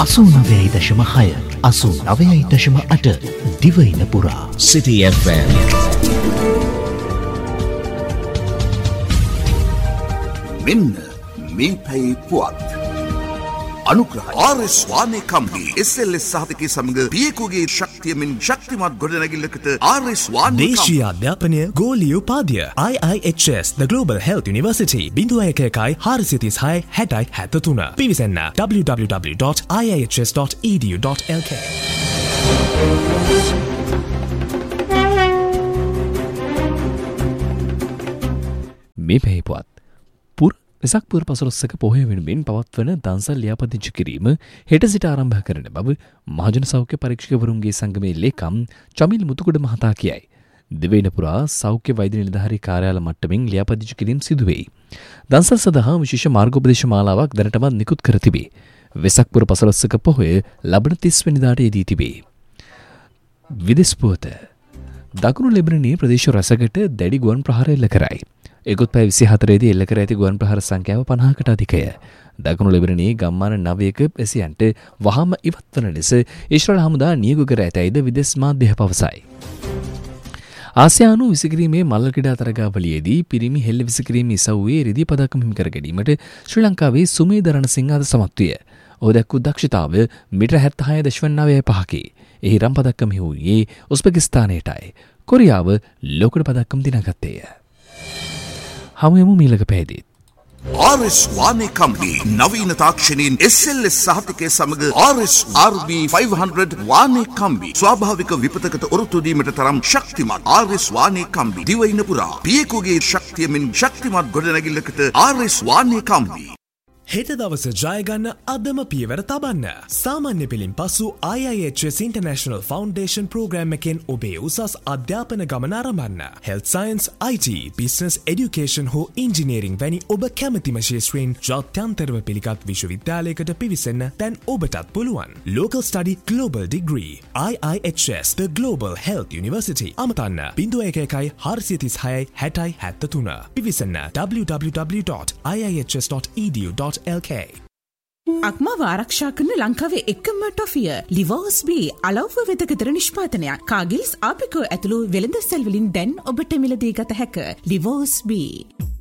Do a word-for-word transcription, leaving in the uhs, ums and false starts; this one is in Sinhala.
අසූ නවයයි දශම හය අසූ නවයයි දශම අට දිවයින පුරා City F M. මෙන්න මේ පැයි පුවත් අනුග්‍රහය R S වානේ company S L S සහතිකයේ සමග පියෙකුගේ ශක්තියමින් ශක්තිමත් ගොඩනැගිල්ලකට ආර් එස් වානේ දේශීය අධ්‍යාපනය ගෝලීය උපාධිය I I H S The Global Health University බිඳුව එක එකයි හාරසිය තිස් හය හැටයි හැත්තතුන පිවිසන්න w w w dot i i h s dot e d u dot l k. මේ පැහිපුවත් පුර වෙසක් පුර පසළොස්වක පොහොය වෙනුවෙන් පවත්වන දන්සල් ලියාපදිංචි කිරීම හෙට සිට ආරම්භ කරන බව මහජන සෞඛ්‍ය පරීක්ෂකවරුන්ගේ සංගමේ ලේකම් චමිල් මුතුකුඩ මහතා කියයි. දිවයින පුරා සෞඛ්‍ය වෛද්‍ය නිලධාරී කාර්යාල මට්ටමින් ලියාපදිංචි කිරීම සිදු වෙයි. දන්සල් සඳහා විශේෂ මාර්ගෝපදේශ මාලාවක් දැනටමත් නිකුත් කර තිබේ. වෙසක් පුර පසළොස්වක පොහොය ලබන තිස් වෙනිදාට යෙදී තිබේ. විදෙස් පුවත දකුණු ලෙබනනයේ ප්‍රදේශ රැසකට දැඩි ගුවන් ප්‍රහාර එල්ල කරයි. එකුත් පැය විසිහතරේදී එල්ල කර ඇති ගුවන් ප්‍රහාර සංඛ්‍යාව පනහකට අධිකය. දකුණු ලෙබනනයේ ගම්මාන නවයක එසියන්ට වහාම ඉවත් වන ලෙස ඊශ්‍රායල් හමුදා නියෝග කර ඇතැයිද විදෙස් මාධ්‍ය පවසයි. ආසියානු විසිකිරීමේ මල්ල ක්‍රීඩා තරගාවලියේදී පිරිමි හෙල්ල විසිකිරීම ඉසව්වේ රිදී පදක්කම හිමි කර ගැනීමට ශ්‍රී ලංකාවේ සුමේධ රණසිංහ අද සමත් විය. ඔහු දැක්වූ දක්ෂතාව මීටර හැත්තෑ හය දශම නවය පහකි. එහි රම් පදක්කම හිවුයේ උස්බෙකිස්තානයටයි. කොරියාව ලෝකඩ පදක්කම දිනාගත්තේය. හමුයමු මීළඟ පැයදීත්. ආර් එස් වානේ කම්පනි නවීන තාක්ෂණයෙන් එස් එල් එස් සහතිකයේ සමග ආර් එස් ආර් බී පන්සිය වානේ කම්බි ස්වාභාවික විපතකට ඔරොත්තු දීමට තරම් ශක්තිමත් ආර් එස් වානේ කම්බි දිවයින පුරා පියෙකුගේ ශක්තියමින් ශක්තිමත් ගොඩනැගිල්ලකට ආර් එස් වානේ කම්බි. හෙට දවස ජයගන්න අදම පියවර තබන්න. සාමාන්‍ය පෙළින් පසු I I H S International Foundation programme එකෙන් ඔබේ උසස් අධ්‍යාපන ගමන ආරම්භන්න. Health Science, I T, Business Education හෝ Engineering වැනි ඔබ කැමතිම ශේෂ්ත්‍රයෙන් ජාත්‍යන්තරව පිළිගත් විශ්වවිද්‍යාලයකට පිවිසෙන්න දැන් ඔබටත් පුළුවන්. Local Study Global Degree I I H S The Global Health University අමතන්න බිඳුව එක එකයි හාරසිය තිස් හයයි හැටයි හැත්තතුන පිවිසන්න w w w dot i i h s dot e d u dot l k. අක්මාව ආරක්ෂා කරන ලංකාවේ එකම ටොෆිය ලිවර්ස් බී අලව්ව වෙදකතර නිෂ්පාදනයක්. කාගිල්ස් ආපිකෝ ඇතුළු වෙළඳ සැල් වලින් දැන් ඔබට මිලදී ගත හැක. ලිවර්ස් බී